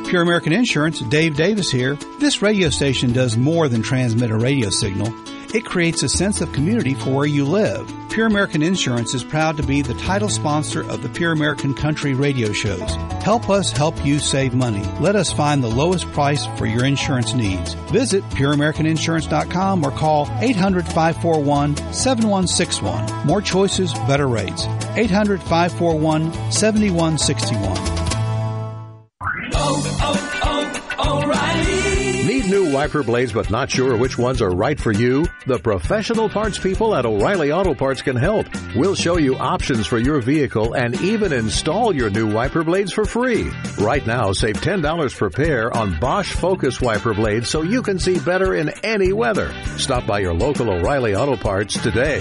Pure American Insurance, Dave Davis here. This radio station does more than transmit a radio signal. It creates a sense of community for where you live. Pure American Insurance is proud to be the title sponsor of the Pure American Country radio shows. Help us help you save money. Let us find the lowest price for your insurance needs. Visit pureamericaninsurance.com or call 800-541-7161. More choices, better rates. 800-541-7161. O'Reilly. Need new wiper blades but not sure which ones are right for you? The professional parts people at O'Reilly Auto Parts can help. We'll show you options for your vehicle and even install your new wiper blades for free. Right now, save $10 per pair on Bosch Focus wiper blades so you can see better in any weather. Stop by your local O'Reilly Auto Parts today.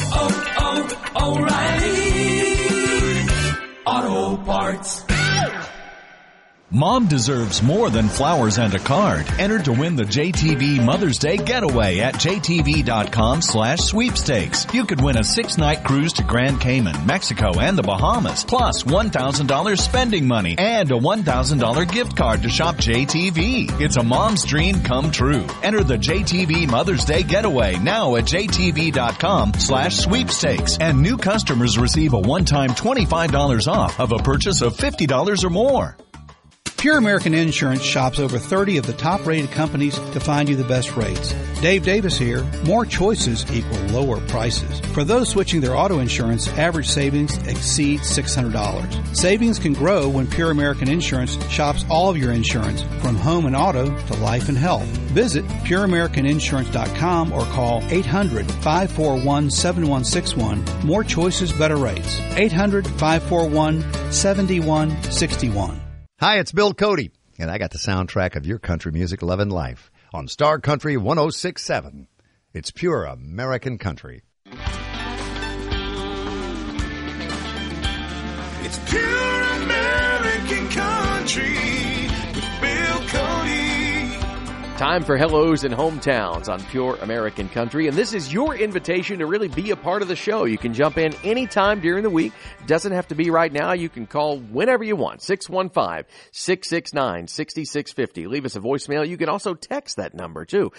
O'Reilly Auto Parts. Mom deserves more than flowers and a card. Enter to win the JTV Mother's Day Getaway at jtv.com/sweepstakes. You could win a 6-night cruise to Grand Cayman, Mexico, and the Bahamas, plus $1,000 spending money and a $1,000 gift card to shop JTV. It's a mom's dream come true. Enter the JTV Mother's Day Getaway now at jtv.com/sweepstakes. And new customers receive a one-time $25 off of a purchase of $50 or more. Pure American Insurance shops over 30 of the top-rated companies to find you the best rates. Dave Davis here. More choices equal lower prices. For those switching their auto insurance, average savings exceeds $600. Savings can grow when Pure American Insurance shops all of your insurance, from home and auto to life and health. Visit pureamericaninsurance.com or call 800-541-7161. More choices, better rates. 800-541-7161. Hi, it's Bill Cody, and I got the soundtrack of your country music loving life on Star Country 106.7. It's pure American country. It's pure American country with Bill Cody. Time for Hellos and Hometowns on Pure American Country. And this is your invitation to really be a part of the show. You can jump in anytime during the week. Doesn't have to be right now. You can call whenever you want. 615-669-6650. Leave us a voicemail. You can also text that number too.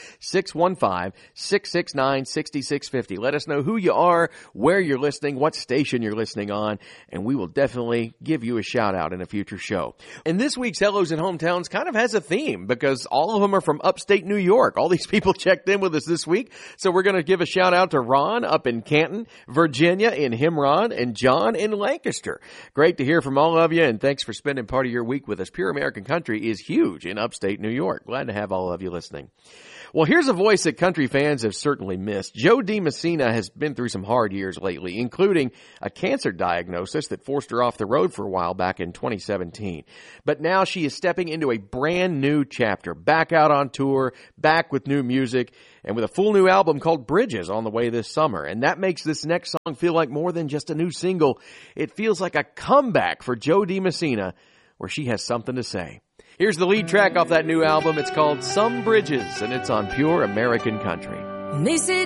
615-669-6650. Let us know who you are, where you're listening, what station you're listening on, and we will definitely give you a shout out in a future show. And this week's Hellos and Hometowns kind of has a theme because all of them are from upstate New York. All these people checked in with us this week. So we're going to give a shout out to Ron up in Canton, Virginia in Himron, and John in Lancaster. Great to hear from all of you, and thanks for spending part of your week with us. Pure American Country is huge in upstate New York. Glad to have all of you listening. Well, here's a voice that country fans have certainly missed. Jo Dee Messina has been through some hard years lately, including a cancer diagnosis that forced her off the road for a while back in 2017. But now she is stepping into a brand new chapter, back out on tour, back with new music, and with a full new album called Bridges on the way this summer. And that makes this next song feel like more than just a new single. It feels like a comeback for Jo Dee Messina, where she has something to say. Here's the lead track off that new album. It's called Some Bridges, and it's on Pure American Country. And they say